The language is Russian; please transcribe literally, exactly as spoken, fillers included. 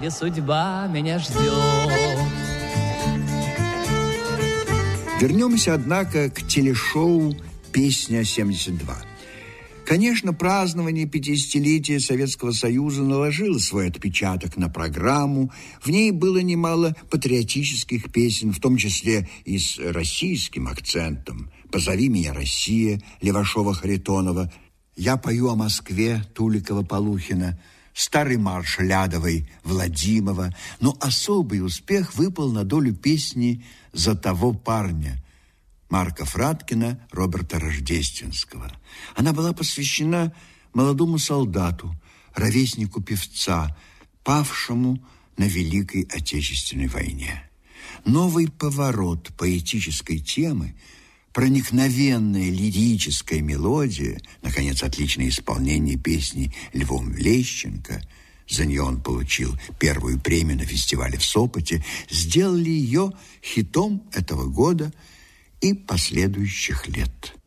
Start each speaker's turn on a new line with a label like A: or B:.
A: где судьба меня ждет.
B: Вернемся, однако, к телешоу «Песня-семьдесят два». Конечно, празднование пятидесятилетия Советского Союза наложило свой отпечаток на программу. В ней было немало патриотических песен, в том числе и с российским акцентом. «Позови меня, Россия» Левашова-Харитонова, «Я пою о Москве» Туликова-Полухина, «Старый марш» Лядовой Владимова. Но особый успех выпал на долю песни «За того парня» Марка Фраткина, Роберта Рождественского. Она была посвящена молодому солдату, ровеснику певца, павшему на Великой Отечественной войне. Новый поворот поэтической темы, проникновенная лирическая мелодия, наконец, отличное исполнение песни Львом Лещенко, за нее он получил первую премию на фестивале в Сопоте, сделали ее хитом этого года и последующих лет.